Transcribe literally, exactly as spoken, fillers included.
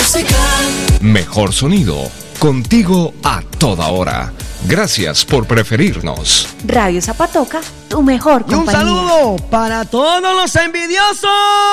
Música. Mejor sonido, contigo a toda hora. Gracias por preferirnos. Radio Zapatoca, tu mejor Y un compañía. saludo para todos los envidiosos.